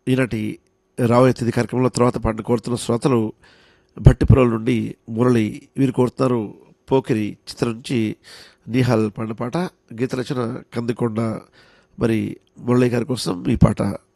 ఈనాటి రాబోయే తిథి కార్యక్రమంలో తర్వాత పాటను కోరుతున్న శ్రోతలు భట్టిపురం నుండి మురళి. వీరు కోరుతున్నారు పోకిరి చిత్రం నుంచి నిహాల్ పాడిన పాట. గీత రచన కందికొండ. మరి మురళి గారి కోసం ఈ పాట.